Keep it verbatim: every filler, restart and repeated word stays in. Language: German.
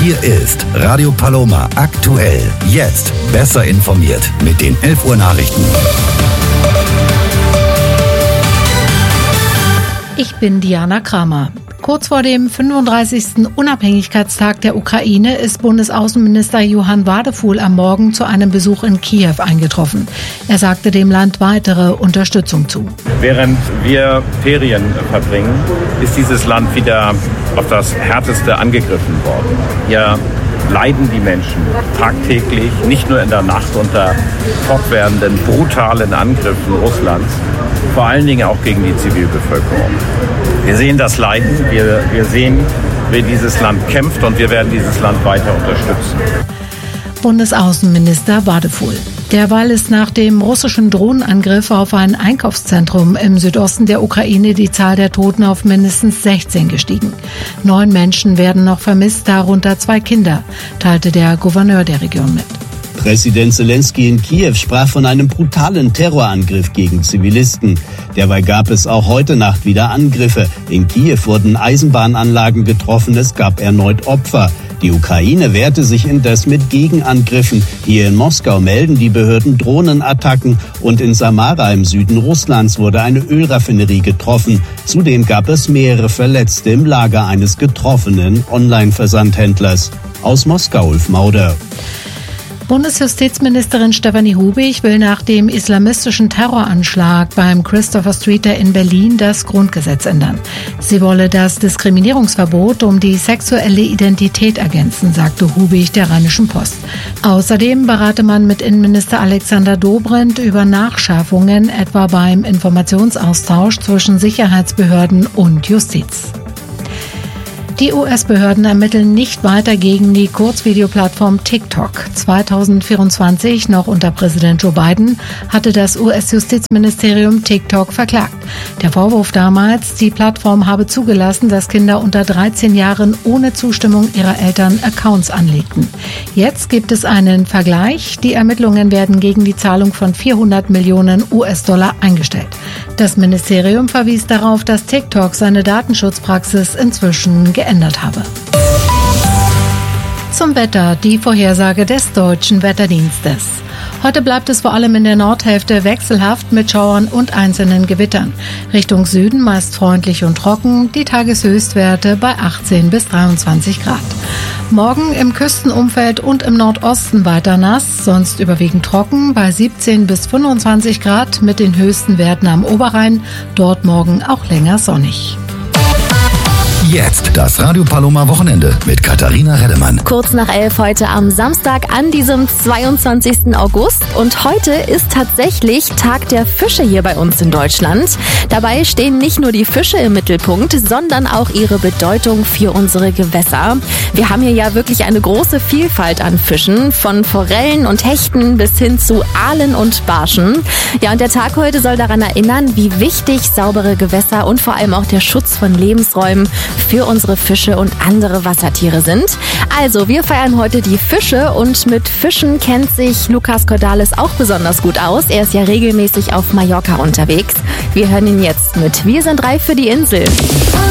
Hier ist Radio Paloma aktuell. Jetzt besser informiert mit den elf Uhr Nachrichten. Ich bin Diana Kramer. Kurz vor dem fünfunddreißigsten Unabhängigkeitstag der Ukraine ist Bundesaußenminister Johann Wadefuhl am Morgen zu einem Besuch in Kiew eingetroffen. Er sagte dem Land weitere Unterstützung zu. Während wir Ferien verbringen, ist dieses Land wieder auf das Härteste angegriffen worden. Hier leiden die Menschen tagtäglich, nicht nur in der Nacht unter fortwährenden brutalen Angriffen Russlands, vor allen Dingen auch gegen die Zivilbevölkerung. Wir sehen das Leiden, wir, wir sehen, wie dieses Land kämpft und wir werden dieses Land weiter unterstützen. Bundesaußenminister Wadefuhl. Derweil ist nach dem russischen Drohnenangriff auf ein Einkaufszentrum im Südosten der Ukraine die Zahl der Toten auf mindestens sechzehn gestiegen. Neun Menschen werden noch vermisst, darunter zwei Kinder, teilte der Gouverneur der Region mit. Präsident Zelensky in Kiew sprach von einem brutalen Terrorangriff gegen Zivilisten. Derweil gab es auch heute Nacht wieder Angriffe. In Kiew wurden Eisenbahnanlagen getroffen, es gab erneut Opfer. Die Ukraine wehrte sich indes mit Gegenangriffen. Hier in Moskau melden die Behörden Drohnenattacken und in Samara im Süden Russlands wurde eine Ölraffinerie getroffen. Zudem gab es mehrere Verletzte im Lager eines getroffenen Online-Versandhändlers. Aus Moskau, Ulf Mauder. Bundesjustizministerin Stefanie Hubig will nach dem islamistischen Terroranschlag beim Christopher Street in Berlin das Grundgesetz ändern. Sie wolle das Diskriminierungsverbot um die sexuelle Identität ergänzen, sagte Hubig der Rheinischen Post. Außerdem berate man mit Innenminister Alexander Dobrindt über Nachschärfungen, etwa beim Informationsaustausch zwischen Sicherheitsbehörden und Justiz. Die U S-Behörden ermitteln nicht weiter gegen die Kurzvideoplattform TikTok. zweitausendvierundzwanzig, noch unter Präsident Joe Biden, hatte das U S-Justizministerium TikTok verklagt. Der Vorwurf damals, die Plattform habe zugelassen, dass Kinder unter dreizehn Jahren ohne Zustimmung ihrer Eltern Accounts anlegten. Jetzt gibt es einen Vergleich. Die Ermittlungen werden gegen die Zahlung von vierhundert Millionen U S-Dollar eingestellt. Das Ministerium verwies darauf, dass TikTok seine Datenschutzpraxis inzwischen geändert habe. Zum Wetter, die Vorhersage des Deutschen Wetterdienstes. Heute bleibt es vor allem in der Nordhälfte wechselhaft mit Schauern und einzelnen Gewittern. Richtung Süden meist freundlich und trocken, die Tageshöchstwerte bei achtzehn bis dreiundzwanzig Grad. Morgen im Küstenumfeld und im Nordosten weiter nass, sonst überwiegend trocken bei siebzehn bis fünfundzwanzig Grad mit den höchsten Werten am Oberrhein, dort morgen auch länger sonnig. Jetzt das Radio Paloma Wochenende mit Katharina Reddemann. Kurz nach elf heute am Samstag an diesem zweiundzwanzigsten August. Und heute ist tatsächlich Tag der Fische hier bei uns in Deutschland. Dabei stehen nicht nur die Fische im Mittelpunkt, sondern auch ihre Bedeutung für unsere Gewässer. Wir haben hier ja wirklich eine große Vielfalt an Fischen, von Forellen und Hechten bis hin zu Aalen und Barschen. Ja, und der Tag heute soll daran erinnern, wie wichtig saubere Gewässer und vor allem auch der Schutz von Lebensräumen für unsere Fische und andere Wassertiere sind. Also, wir feiern heute die Fische und mit Fischen kennt sich Lukas Cordalis auch besonders gut aus. Er ist ja regelmäßig auf Mallorca unterwegs. Wir hören ihn jetzt mit Wir sind reif für die Insel.